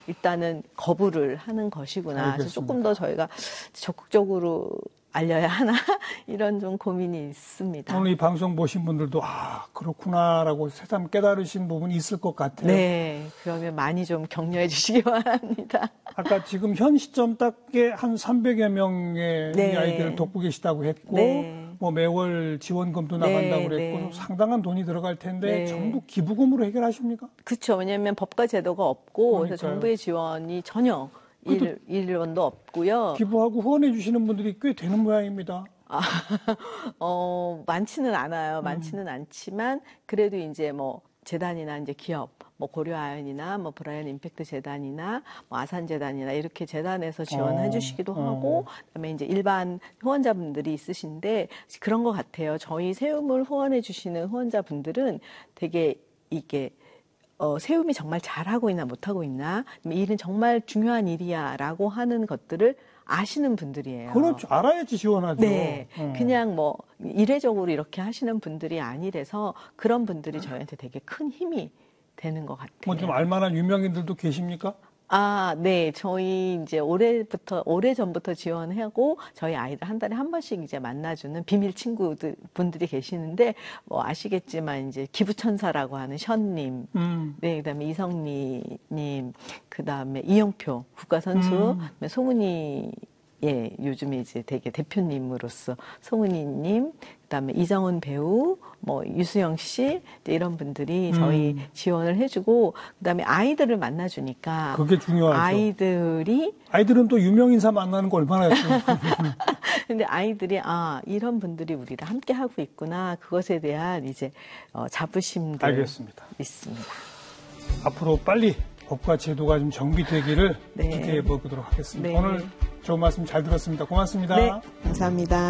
일단은 거부를 하는 것이구나. 그래서 알겠습니다. 조금 더 저희가 적극적으로 알려야 하나 이런 좀 고민이 있습니다. 오늘 이 방송 보신 분들도 그렇구나라고 새삼 깨달으신 부분이 있을 것 같아요. 네, 그러면 많이 좀 격려해 주시기 바랍니다. 아까 지금 현 시점 딱에 한 300여 명의 네. 아이들을 돕고 계시다고 했고 네. 뭐 매월 지원금도 네, 나간다고 그랬고 네. 상당한 돈이 들어갈 텐데 네. 전부 기부금으로 해결하십니까? 그렇죠. 왜냐하면 법과 제도가 없고 그래서 그러니까요. 정부의 지원이 전혀 1원도 없고요. 기부하고 후원해 주시는 분들이 꽤 되는 모양입니다. 많지는 않아요. 많지는 않지만 그래도 이제 뭐 재단이나 이제 기업, 뭐 고려아연이나 뭐 브라이언 임팩트 재단이나 뭐 아산재단이나 이렇게 재단에서 지원해 주시기도 하고 그다음에 이제 일반 후원자분들이 있으신데 그런 것 같아요. 저희 세움을 후원해 주시는 후원자분들은 되게 이게 세움이 정말 잘하고 있나 못하고 있나 이 일은 정말 중요한 일이야라고 하는 것들을 아시는 분들이에요. 그렇죠. 알아야지 지원하죠. 네. 그냥 뭐 이례적으로 이렇게 하시는 분들이 아니라서 그런 분들이 저희한테 되게 큰 힘이 되는 것 같아요. 뭐 좀 알만한 유명인들도 계십니까? 네. 저희 이제 오래전부터 지원하고 저희 아이들 한 달에 한 번씩 이제 만나주는 비밀 분들이 계시는데 뭐 아시겠지만 이제 기부천사라고 하는 션님, 네, 그다음에 이성리님, 그다음에 이영표 국가선수, 그다음에 송은이 요즘에 이제 되게 대표님으로서 송은이님, 그다음에 이정은 배우, 뭐 유수영 씨 이런 분들이 저희 지원을 해주고 그다음에 아이들을 만나주니까 그게 중요하죠. 아이들은 또 유명 인사 만나는 거 얼마나 좋아요. 근데 아이들이 이런 분들이 우리랑 함께 하고 있구나 그것에 대한 이제 자부심도 알겠습니다. 있습니다. 앞으로 빨리 법과 제도가 좀 정비되기를 네. 기대해 보도록 하겠습니다. 네. 오늘 좋은 말씀 잘 들었습니다. 고맙습니다. 네, 감사합니다.